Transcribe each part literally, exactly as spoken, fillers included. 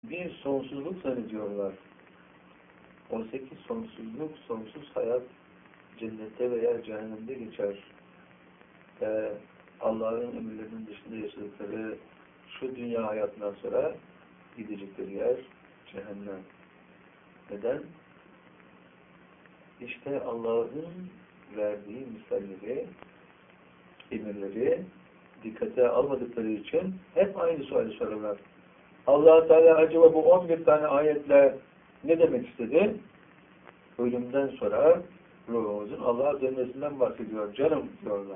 Bir sonsuzluk zannediyorlar. Oysa ki sonsuzluk, sonsuz hayat cennette veya cehennemde geçer. Ve Allah'ın emirlerinin dışında yaşadıkları şu dünya hayatından sonra gidecekleri yer cehennem. Neden? İşte Allah'ın verdiği misalleri, emirleri dikkate almadıkları için hep aynı suali sorarlar. Allah Teala acaba bu on bir tane ayetle ne demek istedi? Ölümden sonra ruhumuzun Allah'a dönmesinden bahsediyor. Canım diyorlar.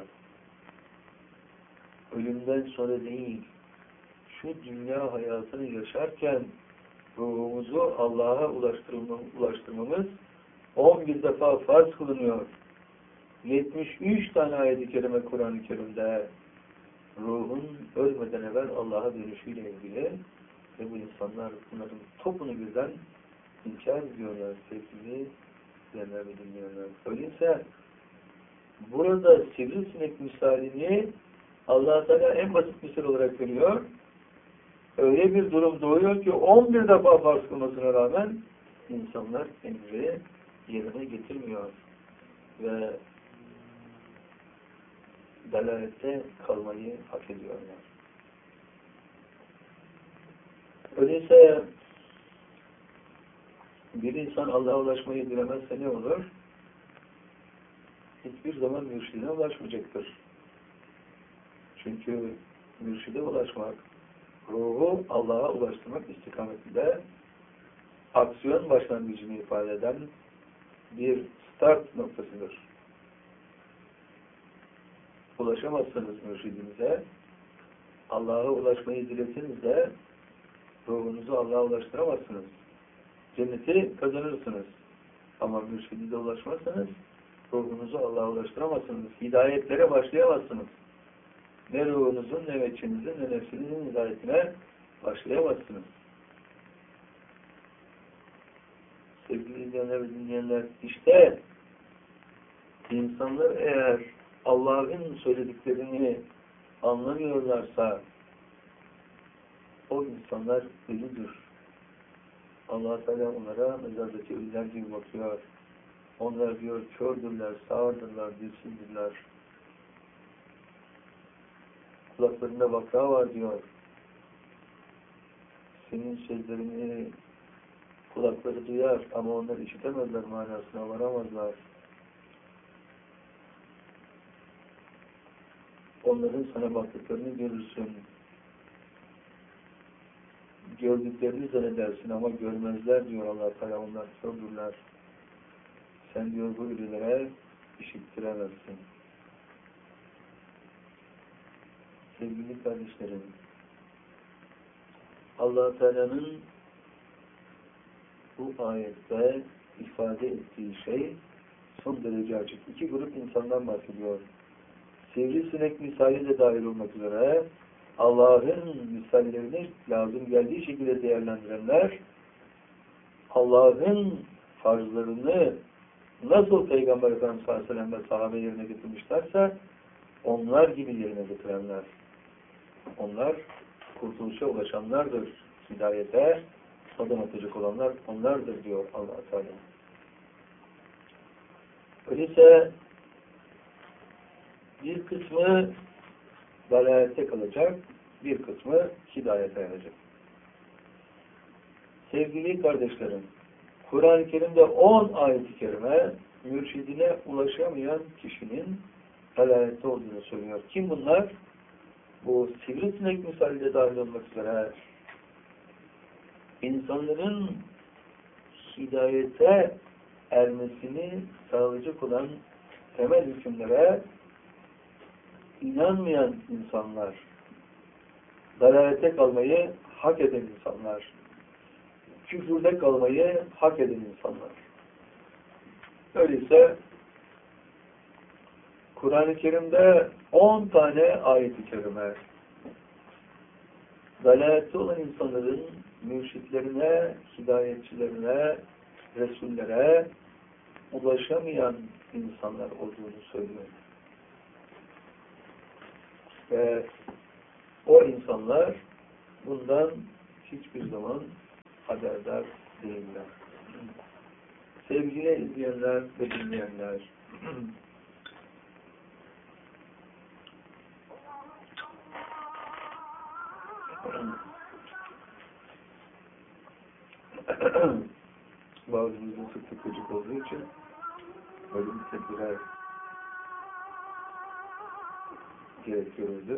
Ölümden sonra değil, şu dünya hayatını yaşarken ruhumuzu Allah'a ulaştırmamız on bir defa farz kılınıyor. yetmiş üç tane ayet-i kerime Kur'an-ı Kerim'de ruhun ölmeden evvel Allah'a dönüşüyle ilgili ve bu insanlar bunların topunu birden inkar ediyorlar, sevgili izleyenler ve dinleyenler. Öyleyse burada sivrisinek misalini Allah Teala en basit misal olarak veriyor. Öyle bir durum doğuyor ki on bir defa farz kılmasına rağmen insanlar emri yerine getirmiyor ve dalalette kalmayı hak ediyorlar. Öyleyse bir insan Allah'a ulaşmayı dilemezse ne olur? Hiçbir zaman mürşidine ulaşmayacaktır. Çünkü mürşide ulaşmak, ruhu Allah'a ulaştırmak istikametinde aksiyon başlangıcını ifade eden bir start noktasıdır. Ulaşamazsanız mürşidinize, Allah'a ulaşmayı dileseniz de ruhunuzu Allah'a ulaştıramazsınız. Cenneti kazanırsınız. Ama mürşidinize ulaşmazsanız ruhunuzu Allah'a ulaştıramazsınız. Hidayetlere başlayamazsınız. Ne ruhunuzun, ne veçinizin, ne nefsinizin hidayetine başlayamazsınız. Sevgili izleyenler ve dinleyenler, işte insanlar eğer Allah'ın söylediklerini anlamıyorlarsa o insanlar ölüdür. Allah Teala onlara mezardaki ölüler gibi bakıyor. Onlar diyor kördürler, sağırdırlar, dilsizdirler. Kulaklarında vaka var diyor. Senin sözlerini kulakları duyar ama onlar işitemezler, manasına varamazlar. Onların sana baktıklarını görürsün. Gördüklerini zannedersin ama görmezler diyor Allah Teala. Onlar kördürler. Sen diyor bu ölülere işittiremezsin. Sevgili kardeşlerim, Allah Teala'nın bu ayette ifade ettiği şey son derece açık. İki grup insandan bahsediyor. Sivrisinek misali de dahil olmak üzere Allah'ın misallerini lazım geldiği şekilde değerlendirenler, Allah'ın farzlarını nasıl Peygamber Efendimiz sallallahu aleyhi ve sellem ve sahabe yerine getirmişlerse onlar gibi yerine getirenler. Onlar kurtuluşa ulaşanlardır. Hidayete adım atacak olanlar onlardır diyor Allah Teala. Öyleyse bir kısmı dalalette kalacak, bir kısmı hidayete erecek. Sevgili kardeşlerim, Kur'an-ı Kerim'de on ayet-i kerime mürşidine ulaşamayan kişinin dalalette olduğunu söylüyor. Kim bunlar? Bu sivrisinek misaliyle dahil olmak üzere insanların hidayete ermesini sağlayacak olan temel hükümlere inanmayan insanlar, dalalete kalmayı hak eden insanlar, küfürde kalmayı hak eden insanlar. Öyleyse Kur'an-ı Kerim'de on tane ayet-i kerime dalalette olan insanların mürşitlerine, hidayetçilerine, Resullere ulaşamayan insanlar olduğunu söylüyor. Ve o insanlar bundan hiçbir zaman haberdar değiller. Sevgili izleyenler ve dinleyenler, bazımızın sık gıcık olduğu için böyle bir tedbirler gerekiyordu.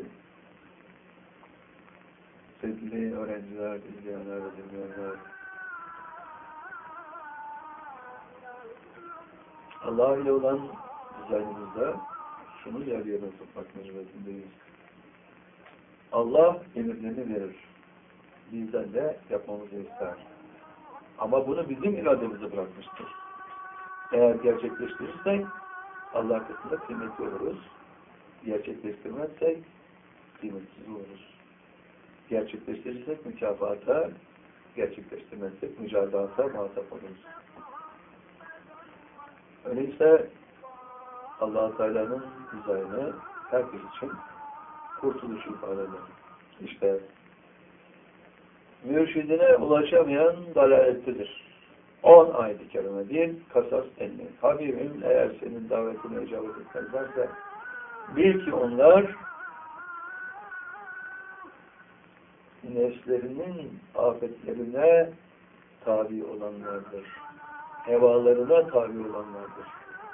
Sevgili öğrenciler, izleyenler ve dinleyenler, Allah ile olan dizaynımızda şunu yer yerine sokmak mecburiyetindeyiz. Allah emirlerini verir. Bizden de yapmamızı ister. Ama bunu bizim irademize bırakmıştır. Eğer gerçekleştirirsek Allah katında kıymetli oluruz. Gerçekleştirmezsek kıymetsiz oluruz. Gerçekleştirirsek mükafata, gerçekleştirmezsek mücadata muhatap oluruz. Öyleyse Allah-u Teala'nın dizaynı herkes için kurtuluş ifade eder. İşte mürşidine ulaşamayan dalalettedir. On ayet-i kerime değil, Kasas elli. Habibim eğer senin davetine icabet etmezlerse bil ki onlar nefslerinin afetlerine tabi olanlardır. Hevalarına tabi olanlardır.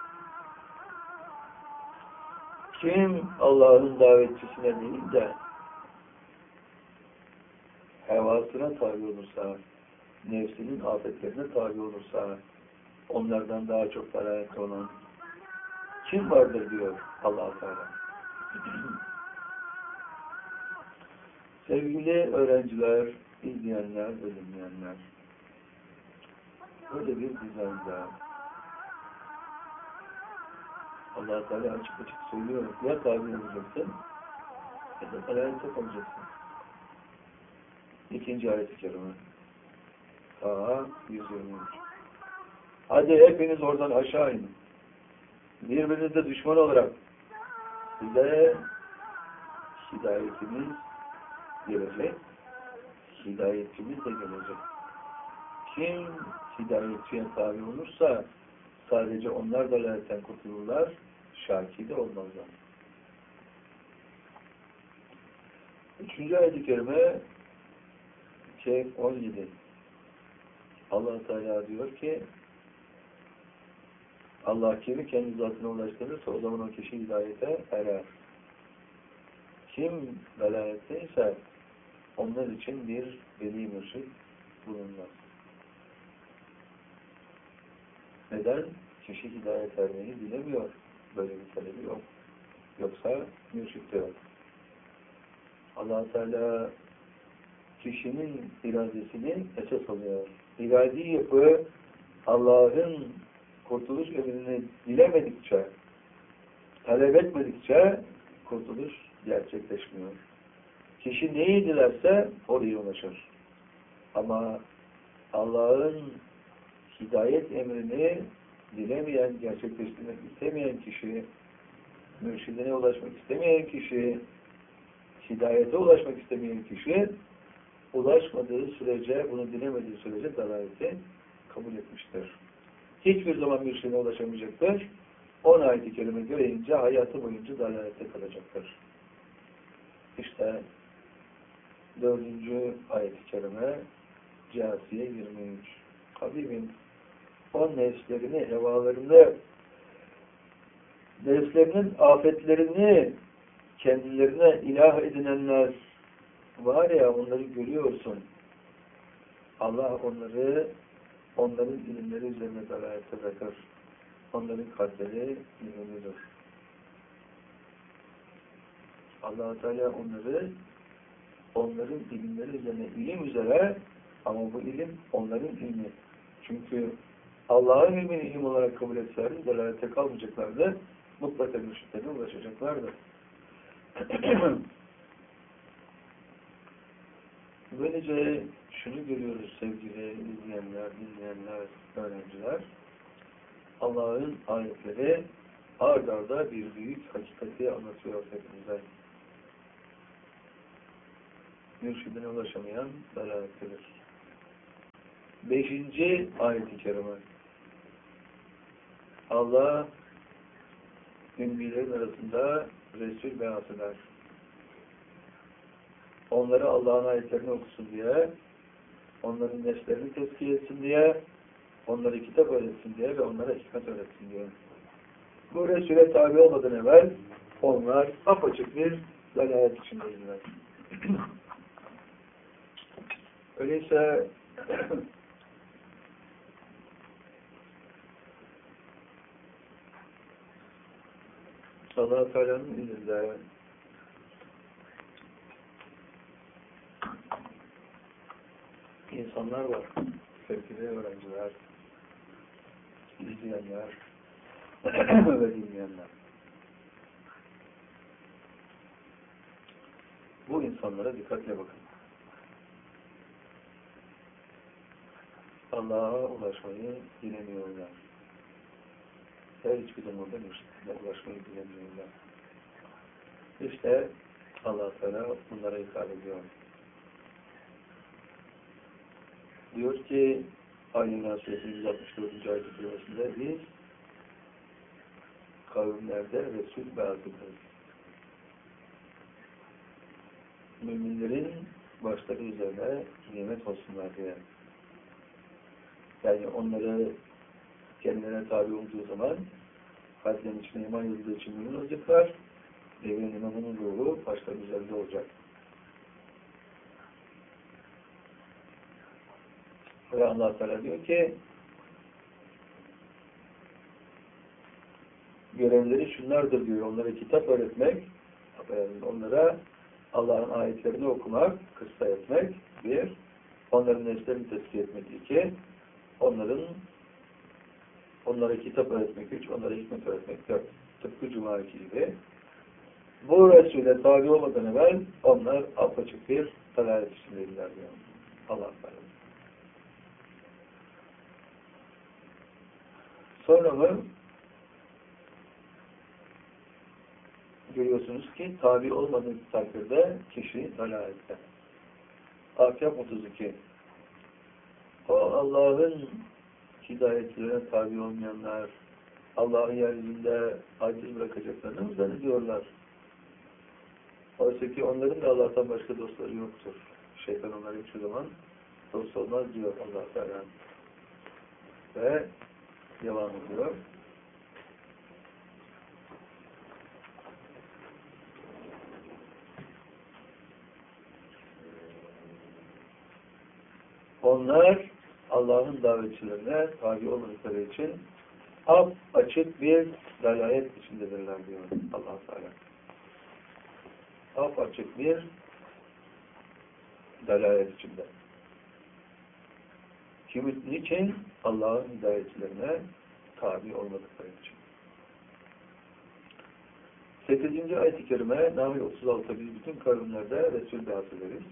Kim Allah'ın davetçisine değil de hevasına tabi olursa, nefsinin afetlerine tabi olursa, onlardan daha çok dalaletli olan kim vardır diyor Allah-u Teala. Sevgili öğrenciler, izleyenler, dinleyenler, böyle bir düzende Allah-u Teala açık açık söylüyor. Ya tabi olacaksın ya da dalalete kalacaksın. İkinci ayet-i kerime. Taha yüz yirmi üç. Hadi hepiniz oradan aşağı inin. Birbirinizle düşman olarak size hidayetimiz gelecek. Hidayetimiz de gelecek. Kim hidayetçiye tabi olursa sadece onlar dalaletten kurtulurlar, şaki de olmazlar. Üçüncü ayet-i kerime Kehf on yedi. Allah Teala diyor ki Allah kimi kendi zatına ulaştırırsa o zaman o kişi hidayete erer. Kim dalaletteyse onlar için bir veli mürşid bulunmaz. Neden? Kişi hidayet ermeyi bilemiyor. Böyle bir talebi yok. Yoksa mürşid de yok. Allah Teala kişinin iradesini esas alıyor. İradi yapı Allah'ın kurtuluş emrini dilemedikçe, talep etmedikçe kurtuluş gerçekleşmiyor. Kişi neyi dilerse oraya ulaşır. Ama Allah'ın hidayet emrini dilemeyen, gerçekleştirmek istemeyen kişi, mürşidine ulaşmak istemeyen kişi, hidayete ulaşmak istemeyen kişi, ulaşmadığı sürece, bunu dilemediği sürece dalaleti kabul etmiştir. Hiçbir zaman mürşidine ulaşamayacaktır. On ayet-i kerime göreyince hayatı boyunca dalalette kalacaktır. İşte dördüncü ayet-i kerime Câsiye yirmi üç. Habibim o nefslerini, hevalarını, nefslerinin afetlerini kendilerine ilah edinenler var ya, onları görüyorsun. Allah onları, onların ilimleri üzerine dalalete bırakır. Onların kalpleri ilimlidir. Allah-u Teala onları, onların ilimleri üzerine, ilim üzere, ama bu ilim onların ilmi. Çünkü Allah'ın ilmini ilim olarak kabul etselerdi, dalalete kalmayacaklardı, mutlaka mürşitlerine ulaşacaklardı. Böylece şunu görüyoruz sevgili izleyenler, dinleyenler, öğrenciler. Allah'ın ayetleri ard arda bir büyük hakikati anlatıyor hepimize. Mürşidine ulaşamayan dalalettedir. Beşinci ayet-i kerime. Allah ümmilerin arasında Resul beyan eder. Onları Allah'ın ayetlerini okusun diye, onların nefslerini tezkiye etsin diye, onları kitap öğretsin diye ve onlara hikmet öğretsin diye. Bu Resul'e tabi olmadan evvel onlar apaçık bir dalalet içindeydiler. Öyleyse Allah-u Teala'nın izniyle insanlar var. Sevgili öğrenciler, izleyenler ve dinleyenler. Bu insanlara dikkatle bakın. Allah'a ulaşmayı dilemiyorlar. Her hiçbir durumda müşriklerine ulaşmayı dilemiyorlar. İşte Allah-u Teala bunlara hitap ediyor. Diyor ki Aynı Suresi yüz altmış dördüncü ayet-i kerimesinde biz kavimlerde Resul bazıdır. Müminlerin başları üzerine nimet olsunlar diye. Yani onları kendilerine tabi olduğu zaman kalplerin içine iman edildiği için mümin olacaklar. Evin imamının ruhu başları üzerinde olacak. Ve Allah Teala diyor ki görevleri şunlardır diyor. Onlara kitap öğretmek, onlara Allah'ın ayetlerini okumak, kıssa etmek, bir, onların nefslerini tezkiye etmek, iki, onların onlara kitap öğretmek, üç, onlara hikmet öğretmek, dört. Tıpkı Cuma gibi. Bu Resul'e tabi olmadan evvel onlar apaçık bir dalalet içindeydiler diyor. Allah Teala. Sonra mı görüyorsunuz ki tabi olmadığı takdirde kişi dalalette. Ahkam otuz iki. O Allah'ın hidayetlerine tabi olmayanlar Allah'ın yeryüzünde aciz bırakacaklarını mı zannediyorlar? Oysa ki onların da Allah'tan başka dostları yoktur. Şeytan onlara hiçbir zaman dost olmaz diyor Allah Teala. Ve devam ediyor. Onlar Allah'ın davetçilerine tabi olmadıkları için ap açık bir dalalet içindedirler diyor Allah Teala. Ap açık bir dalalet içinde. Kimin için? Allah'ın hidayetçilerine tabi olmadıkları için. sekizinci ayet-i kerime Nahl otuz altıda biz bütün kavimlerde Resul bahsederiz.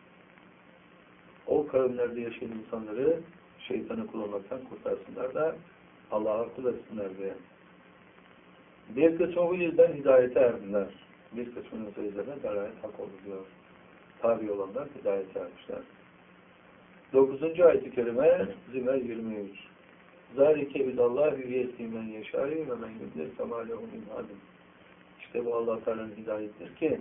O kavimlerde yaşayan insanları şeytanı kul olmaktan kurtarsınlar da Allah'a kul etsinler diye. Bir kısmı bu yüzden hidayete erdiler. Bir kısmının üzerine dalalet hak oldu diyor. Tabi olanlar hidayete ermişler. dokuzuncu ayet-i kerime Zümer yirmi üç. Zâlike bidallâhü yetîmen yeşâri ve men yudlir semâlehu min adim. İşte bu Allah Teala'nın hidayettir ki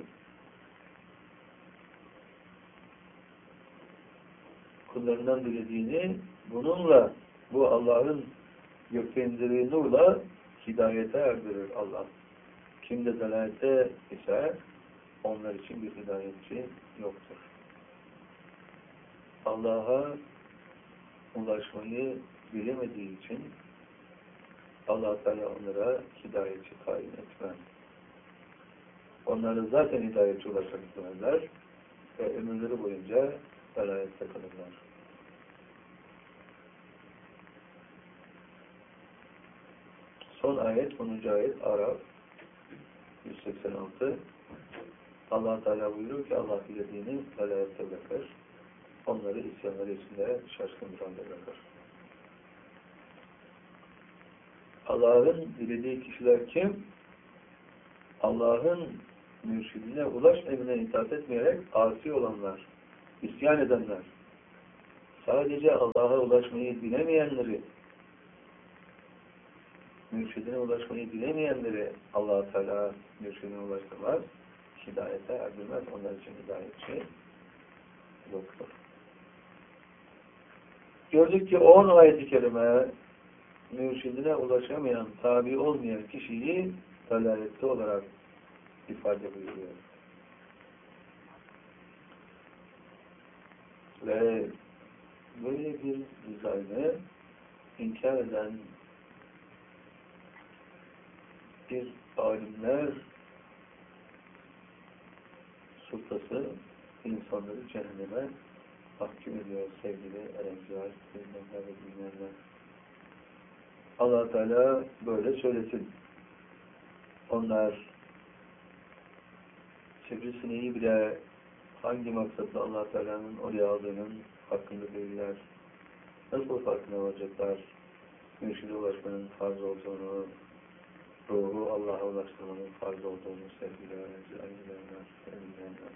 kullarından dilediğini bununla, bu Allah'ın gökte indirdiği nurla hidayete erdirir Allah. Kim de dalalette ise onlar için bir hidayetçi yoktur. Allah'a ulaşmayı bilemediği için Allah Teala onlara hidayetçi tayin etmez. Onları zaten hidayetçi ulaşmak istemezler ve ömürleri boyunca dalalette kalırlar. Son ayet, onuncu ayet Araf yüz seksen altı. Allah Teala buyuruyor ki Allah dilediğini dalalette bırakır. Onları isyanları içinde şaşkın bir halde bırakır. Allah'ın dilediği kişiler kim? Allah'ın mürşidine ulaş, emrine itaat etmeyerek asi olanlar, isyan edenler, sadece Allah'a ulaşmayı bilemeyenleri, mürşidine ulaşmayı bilemeyenleri Allah Teala mürşidine ulaştırmaz, hidayete erdirmez. Onlar için hidayetçi yoktur. Gördük ki on ayet-i kerime mürşidine ulaşamayan, tabi olmayan kişiyi dalaletli olarak ifade buyuruyor. Ve böyle bir dizaynı inkar eden bir alimler sultası insanları cehenneme mahkum ediyor sevgili öğrenciler, bilmemler ve bilmeyenler. Allah Teala böyle söylesin. Onlar sivrisineği bile hangi maksatla Allah Teala'nın oraya aldığının hakkında değiller. Nasıl farkına varacaklar? Mürşide ulaşmanın farz olduğunu, ruhu Allah'a ulaştırmanın farz olduğunu sevgili öğrenciler, bilmeyenler.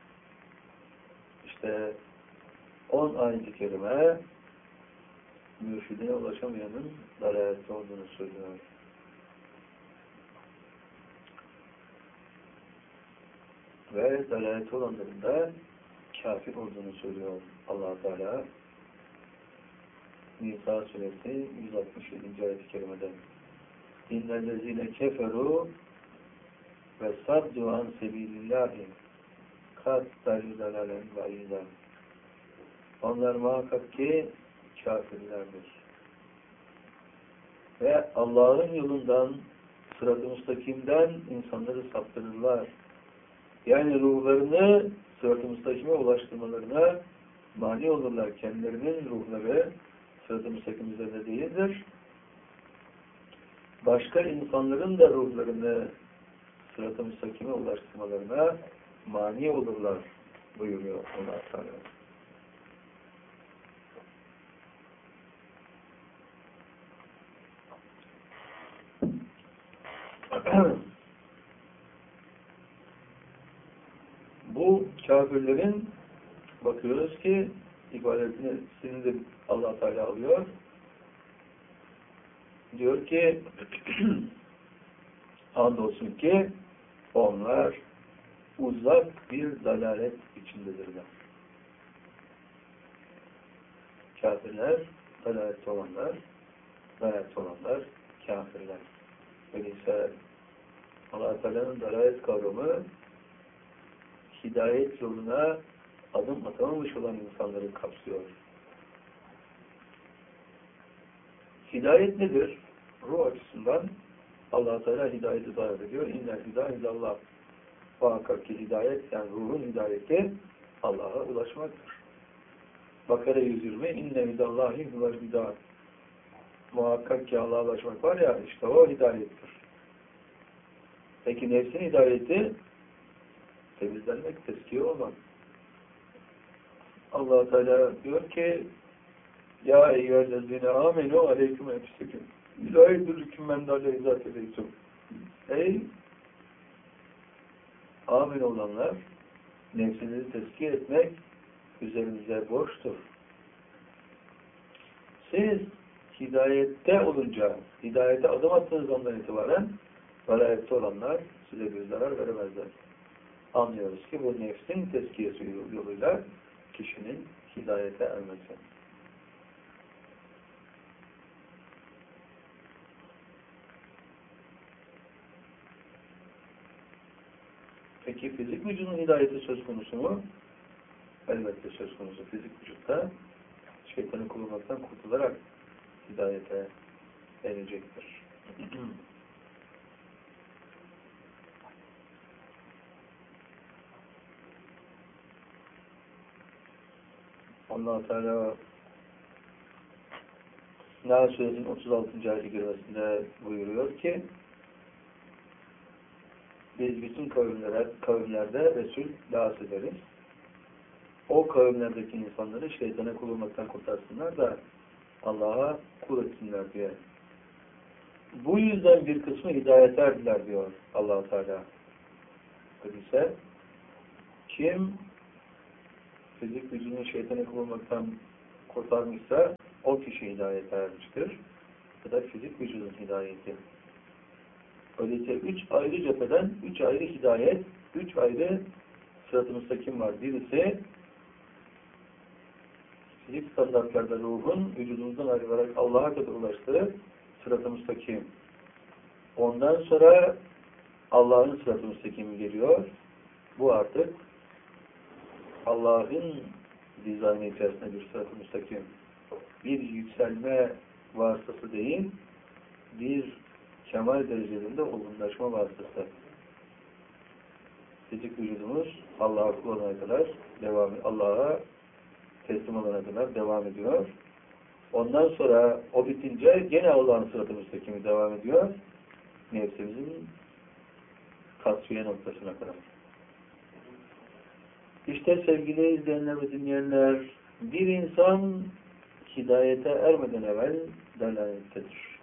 İşte on ayet-i kerime mürşidine ulaşamayanın dalalette olduğunu söylüyor. Ve dalalette olanların da kafir olduğunu söylüyor Allah Teala. Nisa suresi yüz altmış yedinci ayet-i kerimede. İnnellezine keferu ve saddu an sebilillahi kat dalü dalalen vaidan. Onlar muhakkak ki kafirlerdir. Ve Allah'ın yolundan, sırat-ı müstakimden insanları saptırırlar. Yani ruhlarını sırat-ı müstakime ulaştırmalarına mani olurlar. Kendilerinin ruhları sırat-ı müstakim üzerinde değildir. Başka insanların da ruhlarını sırat-ı müstakime ulaştırmalarına mani olurlar buyuruyor Allah Teala. Bu kafirlerin bakıyoruz ki ibadetini de Allah Teala alıyor. Diyor ki andolsun ki onlar uzak bir dalalet içindedirler. Kafirler, dalalette olanlar, dalalette olanlar, kafirler. Öyleyse Allah Teala'nın dalalet kavramı hidayet yoluna adım atamamış olan insanları kapsıyor. Hidayet nedir? Ruh açısından Allah Teala hidayeti tarif ediyor. İnnel hidayet Allah. Muhakkak ki hidayet, yani ruhun hidayeti Allah'a ulaşmaktır. Bakara yüz yirmi inne hidallahi huvel hidayet. Muhakkak ki Allah'a ulaşmak var ya, işte o hidayettir. Peki nefsin hidayeti temizlenmek, tezkiye olmak. Allah Teala diyor ki ya eyyühellezine amenu aleyküm enfisikum ilahidürrüküm mendale izat edeytum. Ey amin olanlar, nefsinizi tezkiye etmek üzerinize borçtur. Siz hidayette olunca, hidayete adım attığınız andan itibaren dalalette olanlar size bir zarar veremezler. Anlıyoruz ki bu nefsin tezkiyesi yoluyla kişinin hidayete ermesi. Peki fizik vücudun hidayeti söz konusu mu? Elbette söz konusu. Fizik vücutta şeytanı kullanmaktan kurtularak hidayete erecektir. Allah Teala Nahl Suresinin otuz altıncı ayet-i kerimesinde buyuruyor ki biz bütün kavimlere, kavimlerde Resul lahas ederiz. O kavimlerdeki insanları şeytana kul olmaktan kurtarsınlar da Allah'a kul etsinler diye. Bu yüzden bir kısmı hidayete erdiler diyor Allah Teala. Öyleyse kim fizik gücünü şeytana kul olmaktan kurtarmışsa o kişi hidayete ermiştir. Bu da fizik vücudun hidayeti. Öyleyse üç ayrı cepheden, üç ayrı hidayet, üç ayrı sırat-ı müstakim var. Birisi fizik standartlarda ruhun vücudumuzdan ayrılarak Allah'a kadar ulaştığı sırat-ı müstakim. Ondan sonra Allah'ın sırat-ı müstakimi geliyor. Bu artık Allah'ın dizaynı içerisinde bir sırat-ı müstakim. Bir yükselme vasıtası değil, bir kemal derecelerinde olgunlaşma vasıtası. Fizik vücudumuz Allah'a kul olana kadar devam, Allah'a teslim olana kadar devam ediyor. Ondan sonra o bitince gene Allah'ın sırat-ı müstakimi devam ediyor. Nefsimizin tasfiye noktasına kadar. İşte sevgili izleyenler ve dinleyenler, bir insan hidayete ermeden evvel dalalettedir.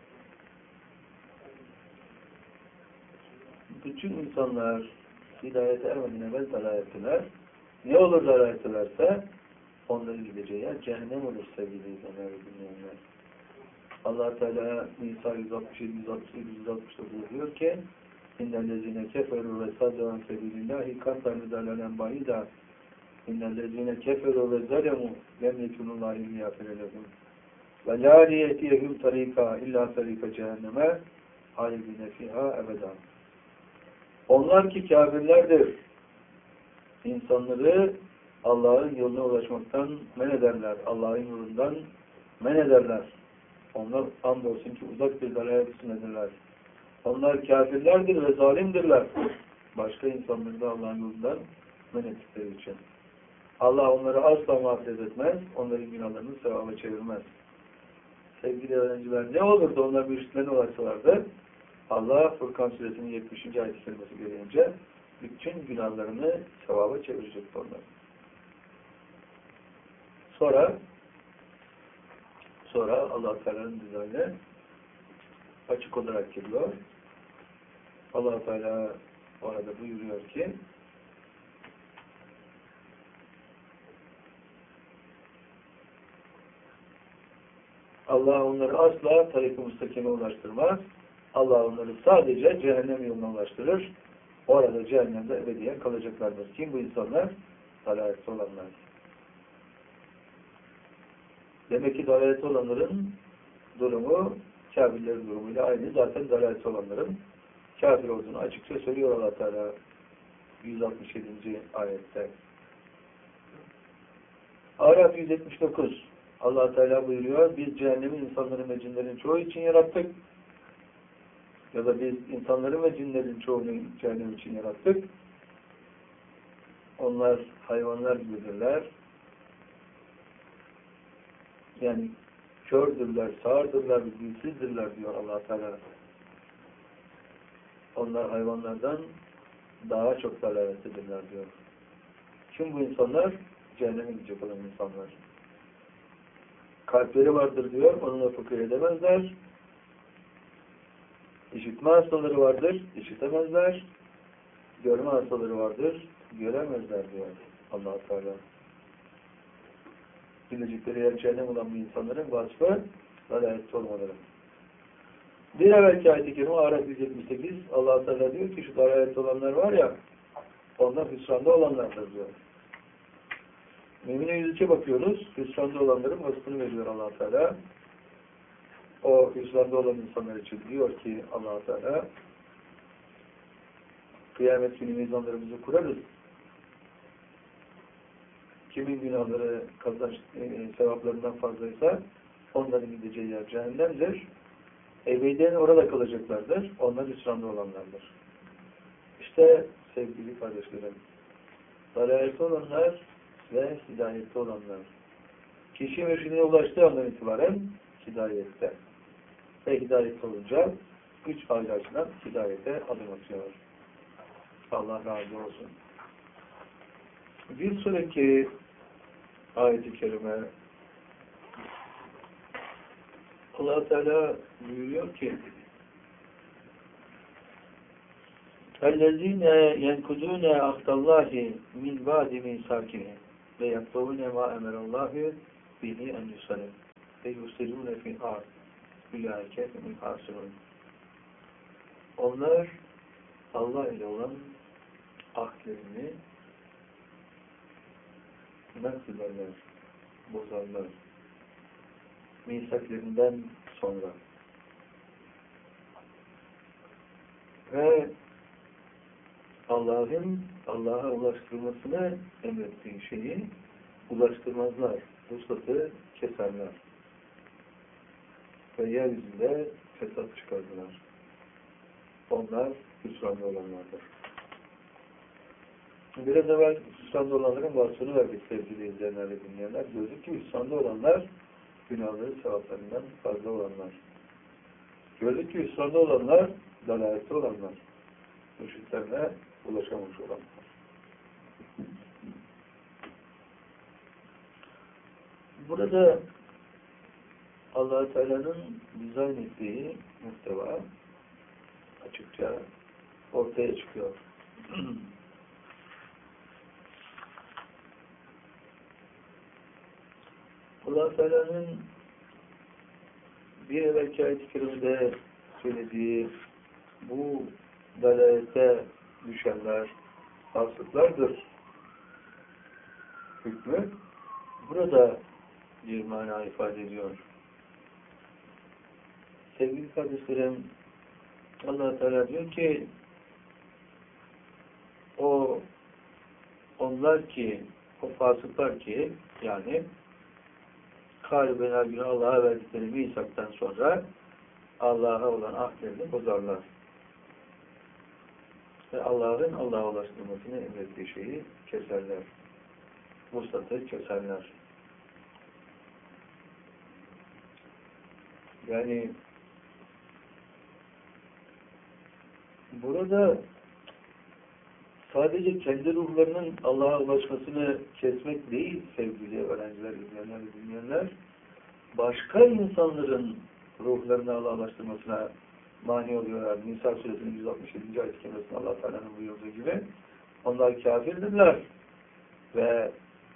Bütün insanlar hidayete ermeden evvel dalaletteler. Ne olur dalalettelerse onların gideceği yer cehennem olur sevgili izleyenler ve dinleyenler. Allah Teala Nisa yüz altmış yedi yüz altmış sekiz yüz altmış dokuz diyor ki İnnellezine keferu ve saddevan sebilillahi kantarlı dalalen bahida İnnellezine keferu ve zalemu lem yekunullahi miyafirelehum ve la liyetiyehum tarika illa tarika cehenneme halibine fiha ebeden. Onlar ki kafirlerdir. İnsanları Allah'ın yoluna ulaşmaktan men ederler. Allah'ın yolundan men ederler. Onlar andolsun ki uzak bir dalalet üstündedirler. Onlar kafirlerdir ve zalimdirler. Başka insanları da Allah'ın yolundan men ettikleri için. Allah onları asla mağfiret etmez. Onların günahlarını sevaba çevirmez. Sevgili öğrenciler, ne olurdu onlar mürşitlerine ulaşsalardı? Allah Furkan Suresinin yetmişinci ayet-i kerimesi gelince bütün günahlarını sevaba çevirecekti onlar. Sonra sonra Allah Teala'nın dizaynı açık olarak geliyor. Allah Teala orada buyuruyor ki Allah onları asla tarik-i müstakime ulaştırmaz. Allah onları sadece cehennem yoluna ulaştırır. Orada cehennemde ebediyen kalacaklardır. Kim bu insanlar? Dalalette olanlar. Demek ki dalalette olanların durumu kafirlerin durumuyla aynı. Zaten dalalette olanların kafir olduğunu açıkça söylüyor Allah Teala yüz altmış yedinci ayette. Araf yüz yetmiş dokuz Allah Teala buyuruyor, biz cehennemi insanların ve cinlerin çoğu için yarattık. Ya da biz insanların ve cinlerin çoğunu cehennem için yarattık. Onlar hayvanlar gibidirler. Yani kördürler, sağırdırlar, dilsizdirler diyor Allah Teala. Onlar hayvanlardan daha çok dalalettedirler diyor. Kim bu insanlar? Cehenneme gidecek olan insanlar. Kalpleri vardır diyor, onunla fıkıh edemezler. İşitme hastaları vardır, işitemezler. Görme hastaları vardır, göremezler diyor Allah Teala. Bilecekleri yer cehennem olan bu insanların vasfı dalalette olmaları. Bir evvelki ayet-i kerime Araf yüz yetmiş sekiz Allah Teala diyor ki şu dalalette olanlar var ya onlar hüsranda olanlardır diyor. Mümin-i yüzüce bakıyoruz. Hüsranda olanların vasfını veriyor Allah Teala. O hüsranda olan insanlar için diyor ki Allah Teala kıyamet günü mizanlarımızı kurarız. Kimin günahları kazanç e, sevaplarından fazlaysa onların gideceği yer cehennemdir. Ebediyen orada kalacaklardır. Onlar hüsranda olanlardır. İşte sevgili kardeşlerim, dalalette olanlar ve hidayette olanlar. Kişi mürşidine ulaştığı andan itibaren hidayette. Ve hidayette olunca üç ayrı açıdan hidayete adım atıyor. Allah razı olsun. Bir sonraki ayet-i kerime Allah Teala buyuruyor ki اَلَّذ۪ينَ يَنْكُدُونَ اَخْتَ اللّٰهِ مِنْ بَعْدِ مِنْ سَاكِنِهِ وَيَقْضَوُونَ مَا اَمَرَ اللّٰهِ bihi en yusalim ve yusilûne fil ard ülâike min hasirun. Onlar Allah ile olan ahdlerini nasılarlar, bozarlar. Misaklerinden sonra. Ve Allah'ın Allah'a ulaştırmasını emrettiği şeyi ulaştırmazlar. Vuslatı keserler. Ve yeryüzünde fesat çıkardılar. Onlar hüsranlı olanlardır. Biraz evvel hüsranlı olanların vasfını verdik sevgili izleyenler ve dinleyenler. Gördük ki hüsranlı olanlar günahları sevaplarından fazla olanlar. Gördük ki hüsranlı olanlar dalalette olanlar. Müşriklerine ulaşamamış olanlar. Burada Allah-u Teala'nın dizayn ettiği muhteva açıkça ortaya çıkıyor. Allah-u Teala'nın bir evvelki ayet-i kerimede söylediği bu dalalete düşenler fasıklardır hükmü burada bir mana ifade ediyor. Sevgili kardeşlerim, Allah Teala diyor ki o onlar ki o fasıklar ki yani kalben her gün Allah'a verdikleri misaktan sonra Allah'a olan ahdlerini bozarlar. Ve Allah'ın Allah'a ulaştırmasını emrettiği şeyi keserler. Vuslatı keserler. Yani burada sadece kendi ruhlarının Allah'a ulaşmasını kesmek değil sevgili öğrenciler, izleyenler, dinleyenler, başka insanların ruhlarını Allah'a ulaştırmasına mani oluyorlar. Nisa suresinin yüz altmış yedinci ayet-i kerimesinde Allah Teala'nın buyurduğu gibi onlar kafirdirler ve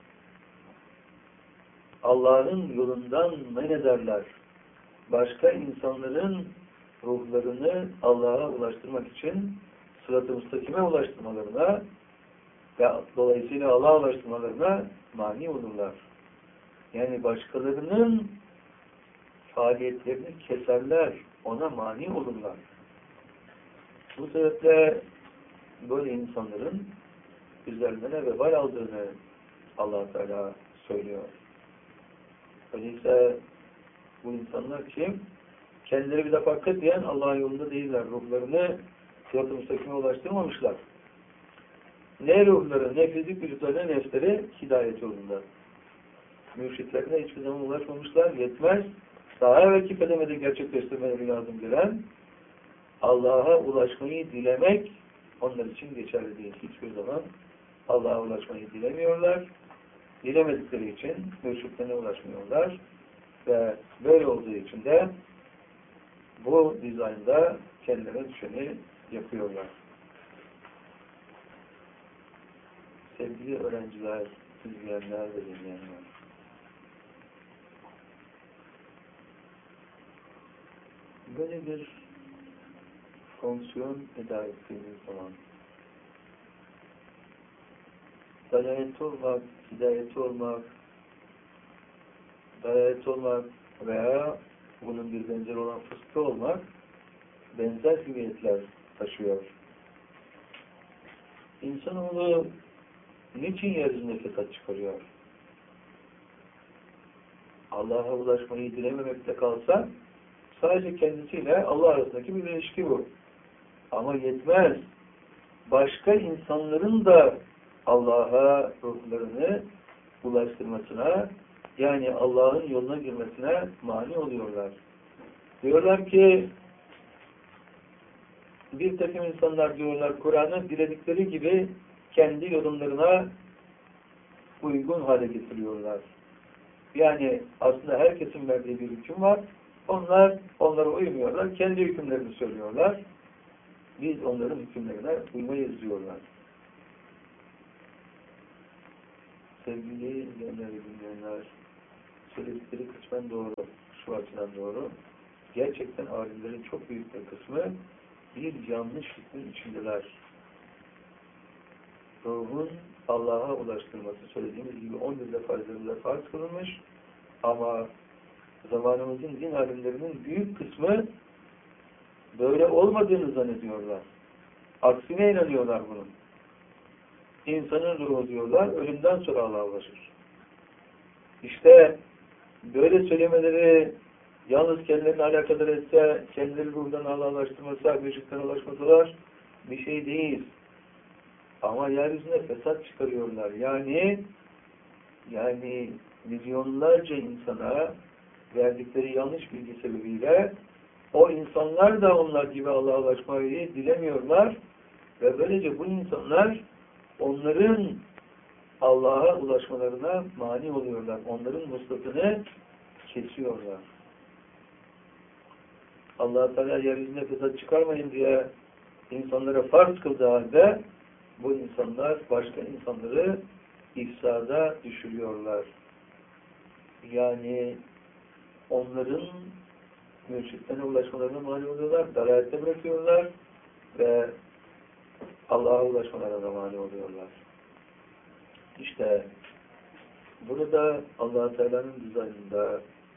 Allah'ın yolundan men ederler. Başka insanların ruhlarını Allah'a ulaştırmak için sırat-ı müstakime ulaştırmalarına ve dolayısıyla Allah'a ulaştırmalarına mani olurlar. Yani başkalarının faaliyetlerini keserler, ona mani olurlar. Bu sebeple böyle insanların üzerlerine vebal aldığını Allah Teala söylüyor. Öyleyse bu insanlar kim? Kendileri bir defa katiyen Allah'ın yolunda değiller. Ruhlarını sırat-ı müstakime ulaştırmamışlar. Ne ruhları, ne fizik vücutları, ne nefsleri hidayet yolunda. Mürşitlerine hiçbir zaman ulaşmamışlar. Yetmez. Daha evvelki kademede gerçekleştirmeleri lazım gelen Allah'a ulaşmayı dilemek onlar için geçerli değil. Hiçbir zaman Allah'a ulaşmayı dilemiyorlar. Dilemedikleri için mürşitlerine ulaşmıyorlar. Ve böyle olduğu için de bu dizaynda kendilerine düşeni yapıyorlar. Sevgili öğrenciler, izleyenler ve dinleyenler. Böyle bir fonksiyon eda ettiğimiz zaman dalalette olmak, hidayette olmak, dalalette olmak veya bunun bir benzeri olan fıskı olmak benzer hüviyetler taşıyor. İnsanoğlu niçin yeryüzünde fesat çıkarıyor? Allah'a ulaşmayı dilememekte kalsa sadece kendisiyle Allah arasındaki bir ilişki bu. Ama yetmez. Başka insanların da Allah'a ruhlarını ulaştırmasına, yani Allah'ın yoluna girmesine mani oluyorlar. Diyorlar ki bir takım insanlar diyorlar Kur'an'ı diledikleri gibi kendi yorumlarına uygun hale getiriyorlar. Yani aslında herkesin verdiği bir hüküm var. Onlar onlara uymuyorlar. Kendi hükümlerini söylüyorlar. Biz onların hükümlerine uymayız diyorlar. Sevgili dinleyenler, dinleyenler, söyledikleri kısmen doğru. Şu açıdan doğru. Gerçekten alimlerin çok büyük bir kısmı bir yanlış fikrin içindeler. Ruhun Allah'a ulaştırması söylediğimiz gibi on bir defa üzerinde farz kılınmış ama zamanımızın din alimlerinin büyük kısmı böyle olmadığını zannediyorlar. Aksine inanıyorlar bunun. İnsanın ruhu diyorlar, ölümden sonra Allah'a ulaşır. İşte böyle söylemeleri yalnız kendilerini alakadar etse, kendileri ruhdan Allah'a ulaştırmasa, müşrikten ulaşmasalar bir şey değil. Ama yeryüzüne fesat çıkarıyorlar. Yani yani milyonlarca insana verdikleri yanlış bilgi sebebiyle o insanlar da onlar gibi Allah'a ulaşmayı dilemiyorlar ve böylece bu insanlar onların Allah'a ulaşmalarına mani oluyorlar. Onların vuslatını kesiyorlar. Allah-u Teala yeryüzüne fesat çıkarmayın diye insanlara farz kıldığı halde bu insanlar başka insanları ifsada düşürüyorlar. Yani onların mürşitlerine ulaşmalarına mani oluyorlar, dalalette bırakıyorlar ve Allah'a ulaşmalarına mani oluyorlar. İşte burada Allah-u Teala'nın dizaynında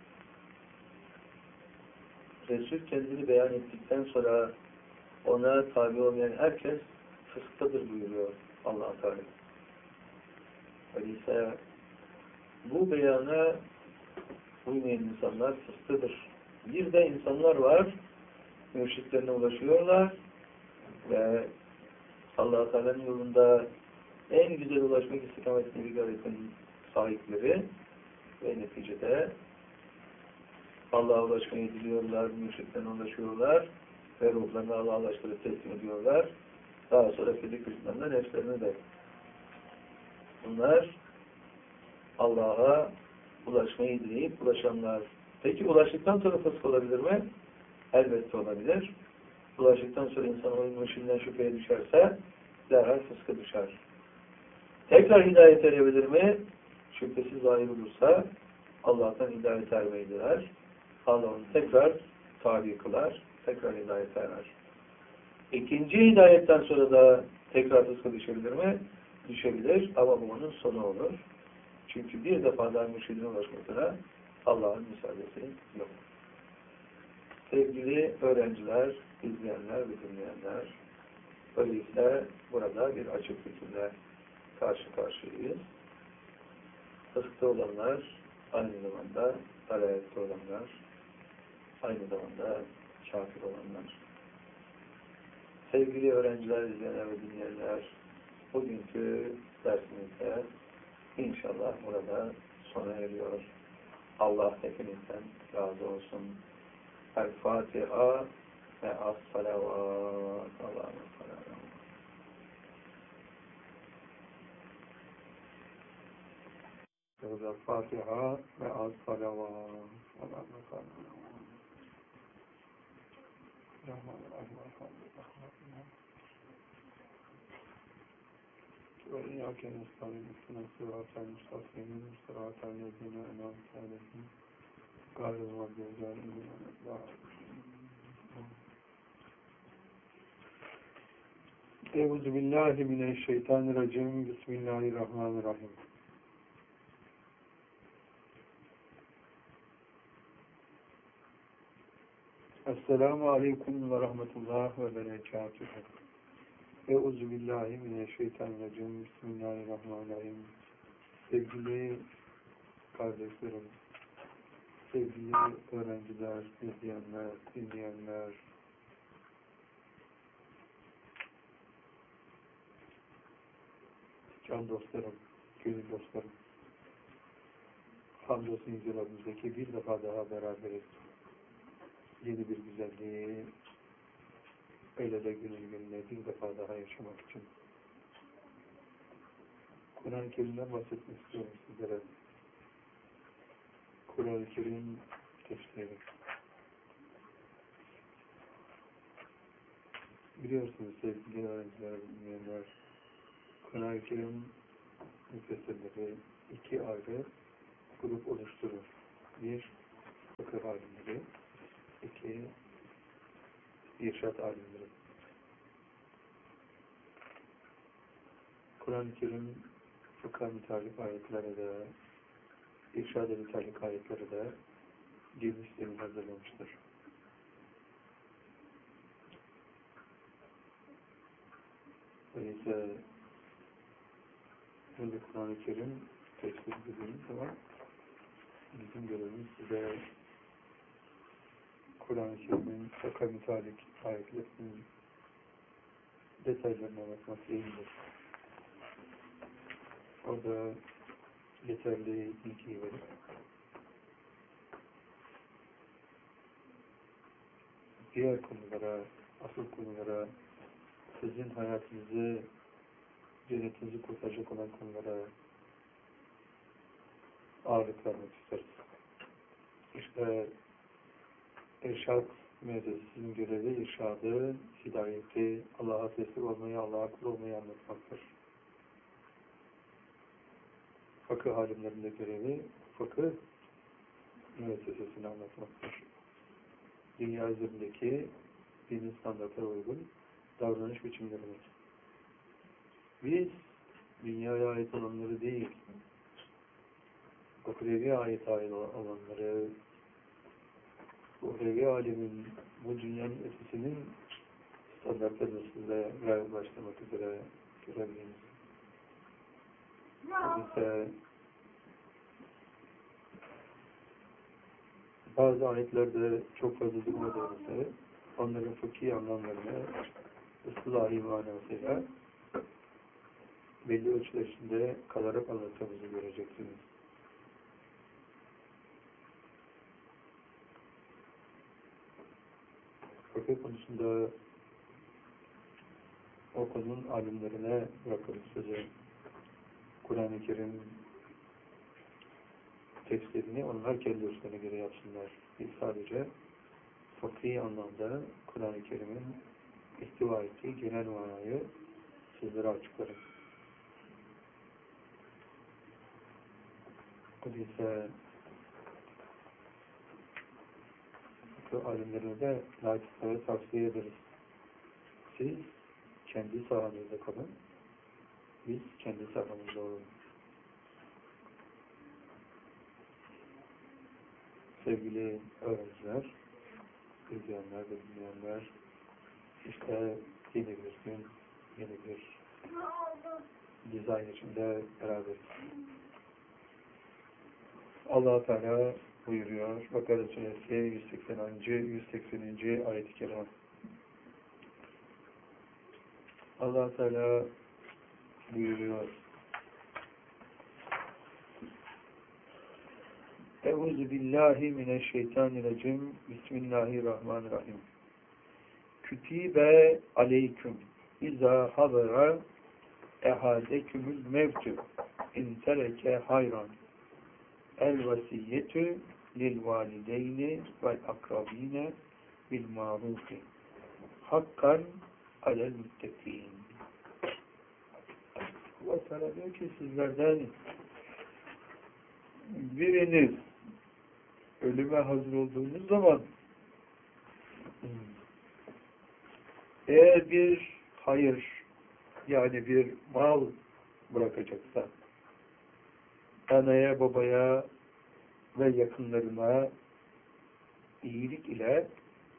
Resul kendini beyan ettikten sonra ona tabi olmayan herkes fısktadır buyuruyor Allah-u Teala. Öyleyse bu beyana uymayan insanlar fısktadır. Bir de insanlar var, mürşitlerine ulaşıyorlar ve Allah-u Teala'nın yolunda en güzel ulaşmak istikametine bir gayretin sahipleri ve neticede Allah'a ulaşmayı diliyorlar, mürşitlerine ulaşıyorlar ve ruhlarını Allah'a ulaştırıp teslim ediyorlar. Daha sonra fizik kısımlarında nefslerini de. Bunlar Allah'a ulaşmayı dileyip ulaşanlar. Peki ulaştıktan sonra fısk olabilir mi? Elbette olabilir. Ulaştıktan sonra insan oyun mürşidinden şüpheye düşerse derhal fıska düşer. Tekrar hidayet edebilir mi? Şüphesiz zahir olursa Allah'tan hidayet ermeyi diler. Allah onu tekrar tabi kılar, tekrar hidayet erer. İkinci hidayetten sonra da tekrar fıska düşebilir mi? Düşebilir ama bu onun sonu olur. Çünkü bir defa daha mürşidine ulaşmasına Allah'ın müsaadesi yok. Sevgili öğrenciler, izleyenler ve dinleyenler, öyleyse burada bir açık fikirle karşı karşıyayız. Fıskta olanlar, aynı zamanda dalayette olanlar, aynı zamanda kafir olanlar. Sevgili öğrenciler, izleyenler ve dinleyenler, bugünkü dersimizde inşallah burada sona eriyor. Allah hepinizden razı olsun. El-Fatiha ve as-salavat. Allah'ın salavat. El-Fatiha ve as-salavat. Allah'ın salavat. وإياك نستعين اهدنا الصراط المستقيم صراط الذين أنعمت عليهم غير المغضوب عليهم ولا الضالين. Euzu billahi mineşşeytanirracim. Bismillahirrahmanirrahim. Esselamu aleyküm ve rahmetullah ve berekatühü. Euzu billahi mineşşeytanirracim. Bismillahirrahmanirrahim. Sevgili kardeşlerim, sevgili öğrenciler, izleyenler, dinleyenler, can dostlarım, gönül dostlarım, hamdolsun Yüce Rabbimizdeki bir defa daha beraberiz. Yeni bir güzelliği öyle de gönül gönüle bir defa daha yaşamak için. Kur'an-ı Kerim'den bahsetmek istiyorum sizlere. Kur'an-ı Kerim tefsiri. Biliyorsunuz sevgili öğrenciler, dinleyenler, Kur'an-ı Kerim müfessirleri iki ayrı grup oluşturur. Bir, fıkıh alimleri. İki, irşad alimleri. Kur'an-ı Kerim fıkha mütalik ayetleri de, irşad-ı mütalik ayetleri de geniş zemin hazırlamıştır. Öyleyse önce Kur'an-ı Kerim tefsir dediğimiz zaman bizim görevimiz size Kur'an-ı Kerim'in fıkha mütalik ayetlerinin detaylarını anlatmak değildir. Orada yeterli bilgiyi verip diğer konulara, asıl konulara, sizin hayatınızı, cennetinizi kurtaracak olan konulara ağırlık vermek isteriz. İşte irşad müessesesinin görevi irşadı, hidayeti, Allah'a teslim olmayı, Allah'a kul olmayı anlatmaktır. Fıkıh alimlerinde görevi fıkıh müessesesini anlatmaktır. Dünya üzerindeki dini standartlara uygun davranış biçimlerini. Biz dünyaya ait olanları değil, uhrevi ait olanları, uhrevi alemin, bu dünyanın ötesinin standartlarını size başlamak üzere görevliyiz. Ise bazı ayetlerde çok fazla durmadığımızda onların fıkhi anlamlarını ıslahi manasıyla belli ölçüler içinde kalarak anlattığımızı göreceksiniz. Fıkıh konusunda o konunun alimlerine bırakırız sözü. Kur'an-ı Kerim tefsirini onlar kendi üstlerine göre yapsınlar. Biz sadece fıkhi anlamda Kur'an-ı Kerim'in ihtiva ettiği genel manayı sizlere açıklarım. Öyleyse fıkıh alimlerine de naçizane tavsiye ederiz. Siz kendi sahanızda kalın, biz kendi sahamızda olalım. Sevgili öğrenciler, izleyenler ve dinleyenler, işte yeni bir gün, yeni bir dizayn içinde beraberiz. Allah-u Teala buyuruyor, Bakara Suresi yüz sekseninci. yüz sekseninci ayet-i kerime. Allah-u Teala buyuruyor. Euzu billahi mineşşeytanirracim. Bismillahirrahmanirrahim. Kütibe aleyküm izâ habara ehâdekümül mevtü in tereke hayran el vasiyyetü lil valideyni vel akrabine bil marufi hakkan alel müttekîn. Allah Teala diyor ki sizlerden biriniz ölüme hazır olduğunuz zaman eğer bir hayır yani bir mal bırakacaksa anaya, babaya ve yakınlarına iyilik ile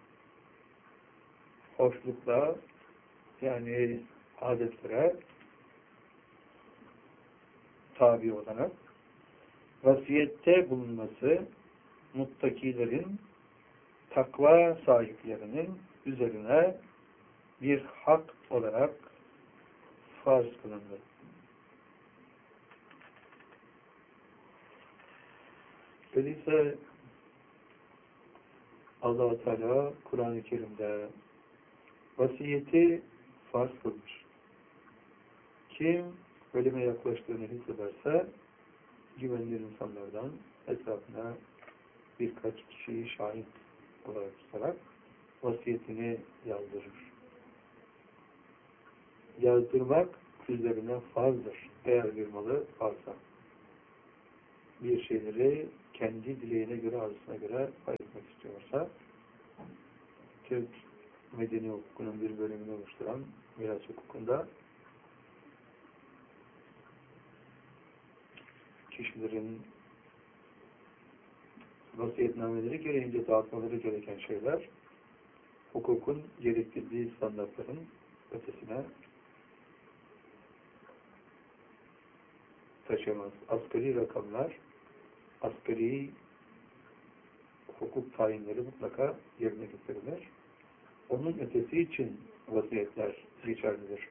hoşlukla yani adetlere tabi olarak vasiyette bulunması muttakilerin, takva sahiplerinin üzerine bir hak olarak farz kılındı. Öyleyse Allah-u Teala Kur'an-ı Kerim'de vasiyeti farz kılmış. Kim ölüme yaklaştığını hissederse güvenilir insanlardan etrafına birkaç kişiyi şahit olarak tutarak vasiyetini yazdırır. Yazdırmak üzerine farzdır. Eğer bir malı varsa. Bir şeyleri kendi dileğine göre, arzusuna göre ayırmak istiyorsa, Türk medeni hukukunun bir bölümünü oluşturan miras hukukunda kişilerin vasiyetnameleri gereğince dağıtmaları gereken şeyler hukukun gerektirdiği standartların ötesine taşımaz. Asgari rakamlar, asgari hukuk tayinleri mutlaka yerine getirilir. Onun ötesi için vasiyetler geçerlidir.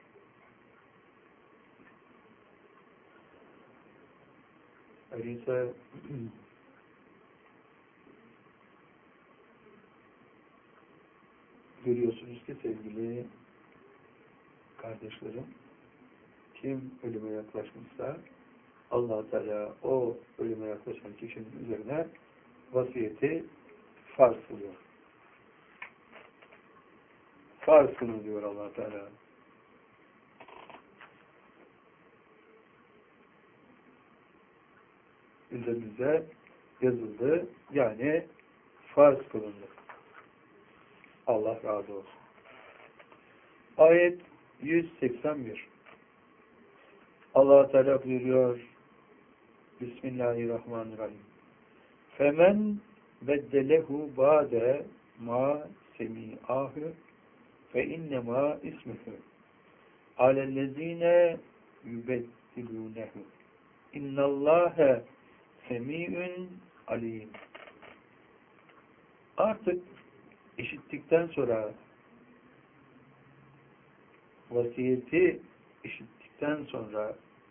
Öyleyse görüyorsunuz ki sevgili kardeşlerim, kim ölüme yaklaşmışsa Allah Teala o ölüme yaklaşan kişinin üzerine vasiyeti farz kılıyor. Farz kılıyor Allah Teala. Üzerimize yazıldı. Yani farz kılındı. Allah razı olsun. Ayet yüz seksen bir. Allah Teala buyuruyor Bismillahirrahmanirrahim. Femen beddelehu ba'de ma semi'ahu fe innema ismuhu alellezine yübeddilunehu innallâhe semi'ün alim. Artık işittikten sonra vasiyeti işittikten sonra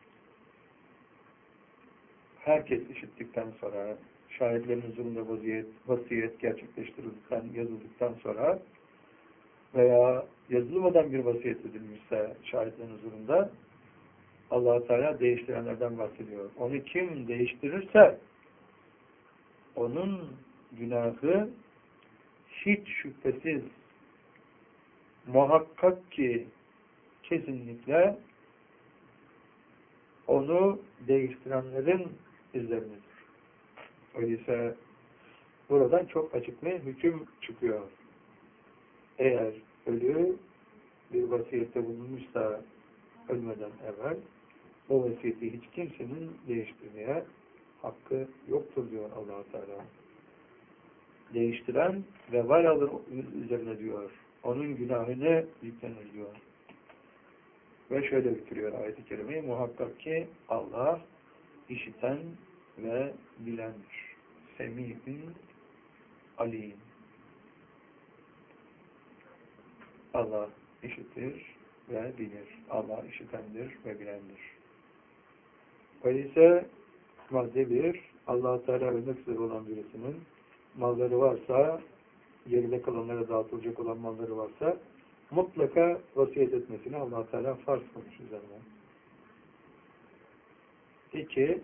herkes işittikten sonra şahitlerin huzurunda vasiyet, vasiyet gerçekleştirildikten, yazıldıktan sonra veya yazılmadan bir vasiyet edilmişse şahitlerin huzurunda Allah-u Teala değiştirenlerden bahsediyor. Onu kim değiştirirse onun günahı hiç şüphesiz muhakkak ki kesinlikle onu değiştirenlerin izlerindedir. Öyleyse buradan çok açık bir hüküm çıkıyor. Eğer ölü bir vasiyette bulunmuşsa ölmeden evvel o vasiyeti hiç kimsenin değiştirmeye hakkı yoktur diyor Allah-u Teala. Değiştiren vebal alır üzerine diyor. Onun günahını yüklenir diyor. Ve şöyle bitiriyor ayet-i kerimeyi. Muhakkak ki Allah işiten ve bilendir. Semî'ün alim. Allah işitir ve bilir. Allah işitendir ve bilendir. Öyleyse madde bir, Allah-u Teala ölmek üzere olan birisinin malları varsa, geride kalanlara dağıtılacak olan malları varsa mutlaka vasiyet etmesini Allah-u Teala farz kılmış üzerine. İki,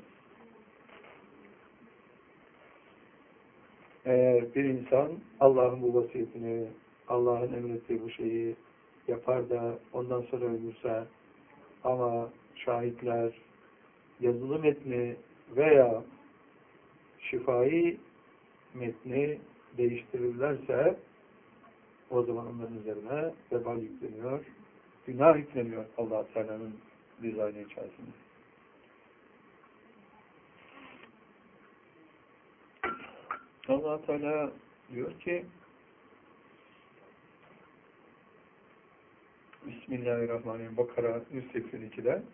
eğer bir insan Allah'ın bu vasiyetini, Allah'ın emrettiği bu şeyi yapar da ondan sonra ölürse ama şahitler yazılı metni veya şifai metni değiştirirlerse o zaman onların üzerine vebal yükleniyor, günah yükleniyor Allah-u Teala'nın dizaynı içerisinde. Allah-u Teala diyor ki Bismillahirrahmanirrahim. Bakara yüz seksen iki'de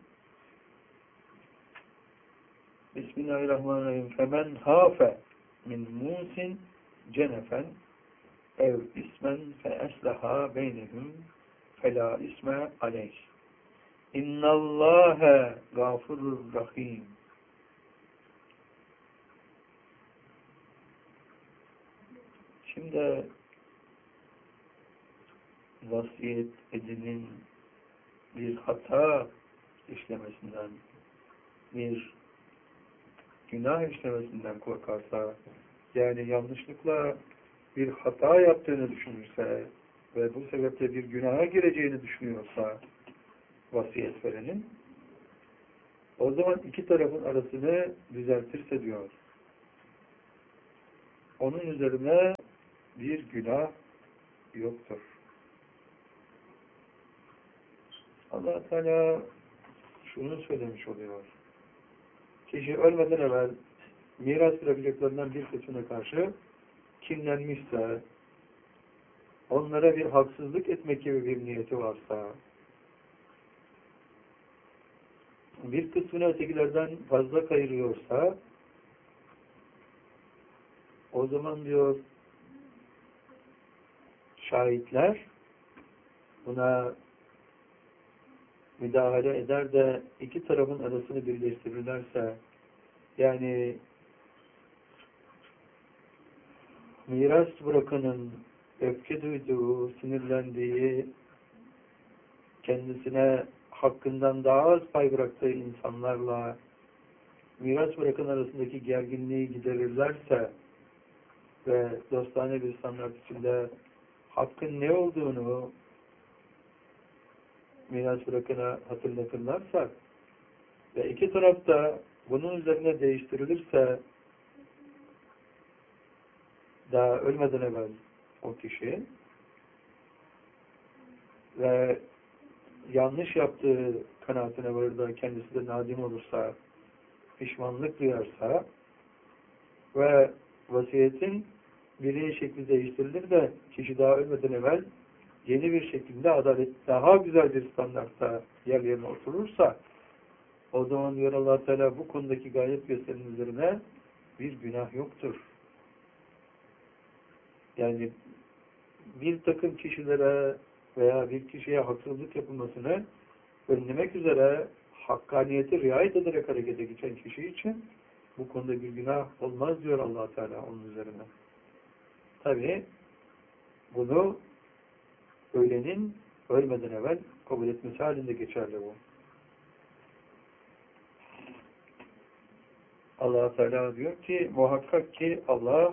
Bismillahirrahmanirrahim. Femen hafe min musin cenefen ev ismen fe eslaha beynehum fela isme aleyh. İnnallâhe gâfurur rahîm. Şimdi vasiyet edinin bir hata işlemesinden, bir günah işlemesinden korkarsa, yani yanlışlıkla bir hata yaptığını düşünürse ve bu sebeple bir günaha gireceğini düşünüyorsa vasiyet verenin, o zaman iki tarafın arasını düzeltirse diyor. onun üzerine bir günah yoktur. Allah Teala şunu söylemiş oluyor. Kişi ölmeden evvel miras bırakacaklarından bir kısmına karşı kinlenmişse, onlara bir haksızlık etmek gibi bir niyeti varsa, bir kısmını ötekilerden fazla kayırıyorsa, o zaman diyor şahitler buna müdahale eder de iki tarafın arasını birleştirirlerse, yani miras bırakanın öfke duyduğu, sinirlendiği, kendisine hakkından daha az pay bıraktığı insanlarla miras bırakan arasındaki gerginliği giderirlerse ve dostane bir standart içinde hakkın ne olduğunu miras bırakana hatırlatırlarsa ve iki taraf da bunun üzerine değiştirilirse, daha ölmeden evvel o kişi ve yanlış yaptığı kanaatine varır da kendisi de nadim olursa, pişmanlık duyarsa ve vasiyetin birinci şekli değiştirilir de kişi daha ölmeden evvel yeni bir şekilde adalet, daha güzel bir standartta yer yerine oturursa, o zaman diyor Allah Teala bu konudaki gayet gösterinin üzerine bir günah yoktur. Yani bir takım kişilere veya bir kişiye haksızlık yapılmasını önlemek üzere hakkaniyeti riayet ederek harekete geçen kişi için bu konuda bir günah olmaz diyor Allah Teala onun üzerine. Tabi bunu ölenin ölmeden evvel kabul etmesi halinde geçerli bu. Allah Teala diyor ki muhakkak ki Allah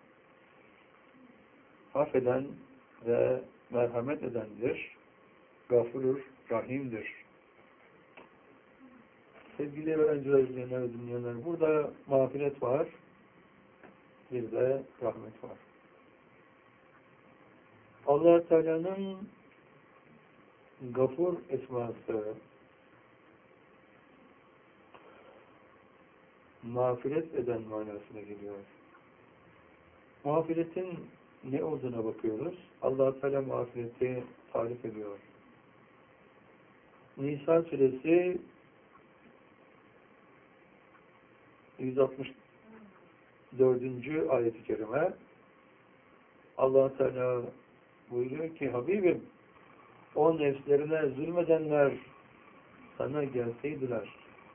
affeden ve merhamet edendir. Gafurur, rahimdir. Sevgili öğrenciler, izleyenler, dinleyenler, burada mağfiret var, bir de rahmet var. Allah Teala'nın Gafur esması, mağfiret eden manasına geliyor. Mağfiretin ne olduğuna bakıyoruz. Allah Teala mağfireti tarif ediyor. Nisa suresi yüz altmış dördüncü ayet-i kerime Allah Teala buyuruyor ki Habibim, o nefslerine zulmedenler sana gelseydiler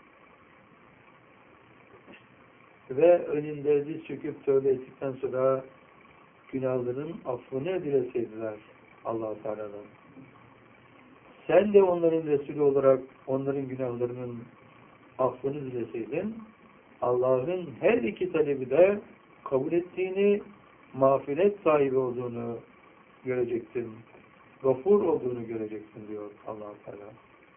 ve önünde diz çöküp tövbe ettikten sonra günahların affını dileseydiler Allah Teala'dan. Sen de onların Resulü olarak onların günahlarının affını dileseydin, Allah'ın her iki talebi de kabul ettiğini, mağfiret sahibi olduğunu göreceksin. Gafur olduğunu göreceksin diyor Allah Teala.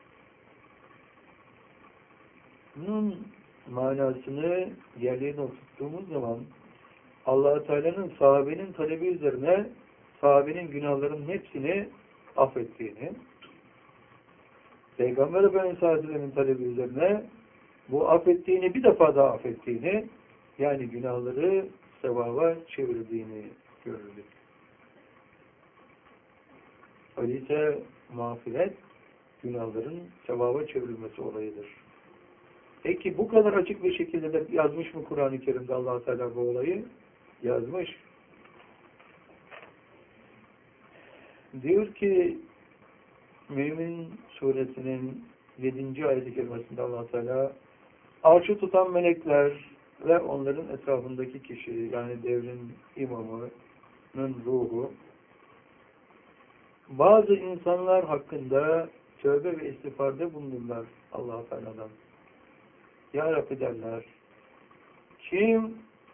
Bunun manasını yerlerine oturttuğumuz zaman Allah Teala'nın sahabenin talebi üzerine sahabenin günahlarının hepsini affettiğini, Peygamber Efendimiz sallallahu aleyhi ve sellem'in talebi üzerine bu affettiğini bir defa daha affettiğini, yani günahları sevaba çevirdiğini görürdük. Öyleyse mağfiret günahların sevaba çevrilmesi olayıdır. Peki bu kadar açık bir şekilde de yazmış mı Kur'an-ı Kerim'de Allah Teala bu olayı? Yazmış. Diyor ki Mümin suresinin yedinci ayet-i kerimesinde Allah Teala arşı tutan melekler ve onların etrafındaki kişi, yani devrin imamının ruhu, bazı insanlar hakkında tövbe ve istiğfarda bulunurlar Allah Teala'dan. Ya Rabbi derler, kim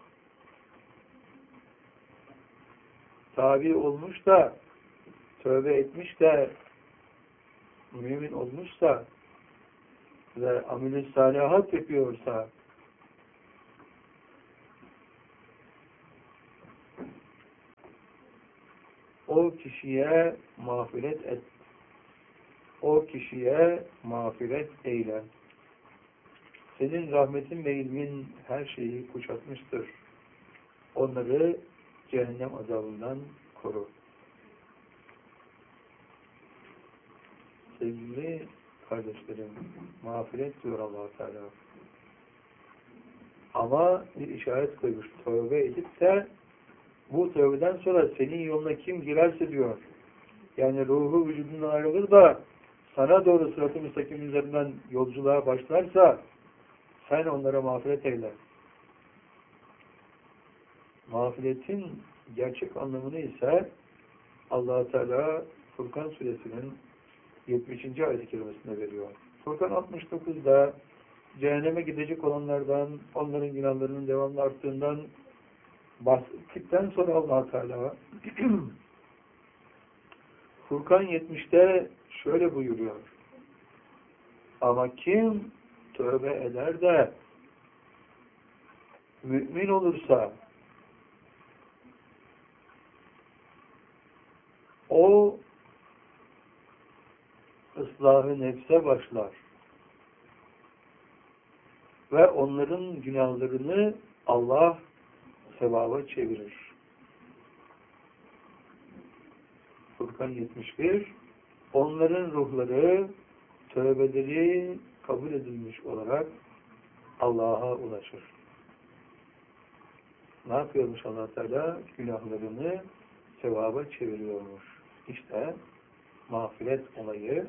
tabi olmuş da tövbe etmiş de mümin olmuşsa ve amel-i salihat yapıyorsa o kişiye mağfiret et. O kişiye mağfiret eyle. Senin rahmetin ve ilmin her şeyi kuşatmıştır. Onları cehennem azabından koru. Sevgili kardeşlerim, mağfiret diyor Allah-u Teala. Ama bir işaret koymuş. Tövbe edip de bu tövbeden sonra senin yoluna kim girerse diyor. Yani ruhu vücudundan ayrılır da sana doğru sırat-ı müstakim üzerinden yolculuğa başlarsa sen onlara mağfiret eyle. Mağfiretin gerçek anlamını ise Allah-u Teala Furkan suresinin yetmişinci ayet-i kerimesine veriyor. Furkan altmış dokuzda cehenneme gidecek olanlardan, onların günahlarının devamlı arttığından bahsettikten sonra Allah-u Teala Furkan yetmişte şöyle buyuruyor. Ama kim tövbe eder de mümin olursa o ıslahı nefse başlar ve onların günahlarını Allah sevaba çevirir. Furkan yetmiş bir onların ruhları tövbeleri kabul edilmiş olarak Allah'a ulaşır. Ne yapıyormuş Allah Teala? Günahlarını sevaba çeviriyormuş. İşte mağfiret olayı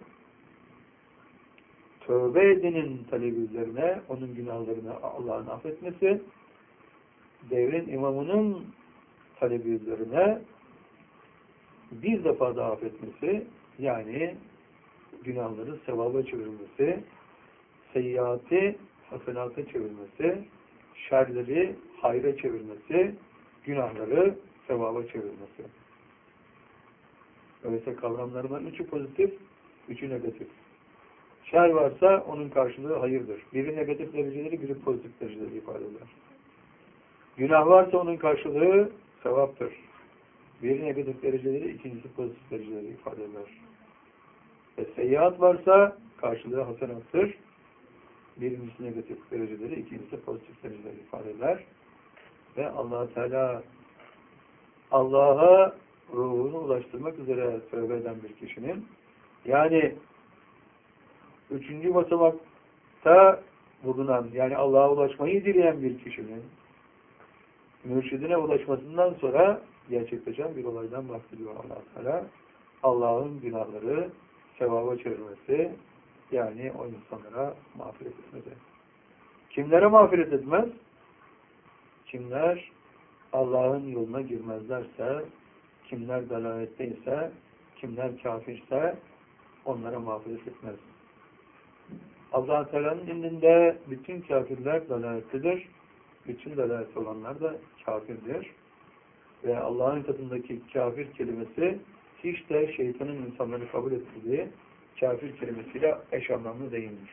tövbe edenin talebi üzerine onun günahlarını Allah'ın affetmesi, devrin imamının talebi üzerine bir defa daha affetmesi, yani günahları sevaba çevirmesi, seyyiatı hasenata çevirmesi, şerleri hayra çevirmesi, günahları sevaba çevirmesi. Öyleyse kavramlarından üçü pozitif, üçü negatif. Şer varsa onun karşılığı hayırdır. Biri negatif dereceleri, biri pozitif dereceleri ifade eder. Günah varsa onun karşılığı sevaptır. Biri negatif dereceleri, ikincisi pozitif dereceleri ifade eder. Ve seyyiat varsa karşılığı hasenattır. Birincisi negatif dereceleri, ikincisi pozitif dereceleri ifade eder. Ve Allah Teala Allah'a ruhunu ulaştırmak üzere tövbe eden bir kişinin, yani üçüncü basamakta bulunan, yani Allah'a ulaşmayı dileyen bir kişinin mürşidine ulaşmasından sonra gerçekleşen bir olaydan bahsediyor Allah Teala. Allah'ın günahları sevaba çevirmesi, yani o insanlara mağfiret etmesi. Kimlere mağfiret etmez? Kimler Allah'ın yoluna girmezlerse, kimler dalaletteyse, kimler kafirse onlara mağfiret etmez. Allah Teala'nın indinde bütün kafirler dalalettedir. Bütün dalalet olanlar da kafirdir. Ve Allah'ın katındaki kafir kelimesi hiç de şeytanın insanları kabul ettiği kafir kelimesiyle eş anlamlı değildir.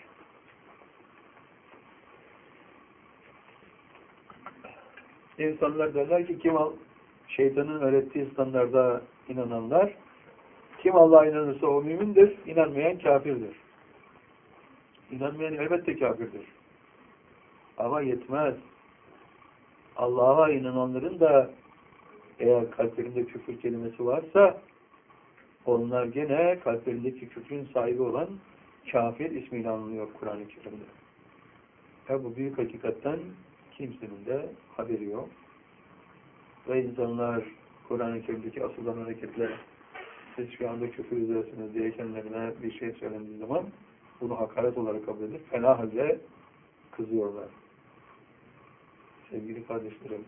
İnsanlar derler ki kim şeytanın öğrettiği standarda inananlar, kim Allah'a inanırsa o mümindir, inanmayan kafirdir. İnanmayan elbette kafirdir. Ama yetmez. Allah'a inananların da eğer kalplerinde küfür kelimesi varsa onlar gene kalplerindeki küfrün sahibi olan kafir ismiyle anılıyor Kur'an-ı Kerim'de. Ya bu büyük hakikatten kimsenin de haberi yok. Ve insanlar Kur'an-ı Kerim'deki asıldan hareketle siz şu anda küfür üzeresiniz diye kendilerine bir şey söylendiği zaman bunu hakaret olarak kabul edip fena halde kızıyorlar. Sevgili kardeşlerim,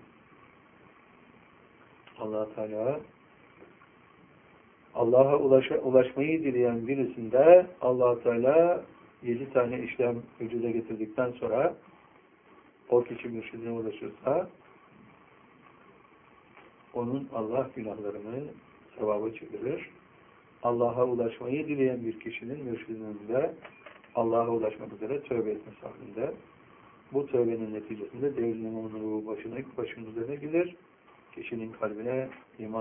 Allah Teala Allah'a ulaşa, ulaşmayı dileyen birisinde Allah Teala yedi tane işlem vücuda getirdikten sonra o kişi mürşidine ulaşırsa onun Allah günahlarını sevaba çevirir. Allah'a ulaşmayı dileyen bir kişinin mürşidinin de Allah'a ulaşmak üzere tövbe etmesi halinde. Bu tövbenin neticesinde devrin imamının ruhu başına, başının üzerine gelir. Kişinin kalbine iman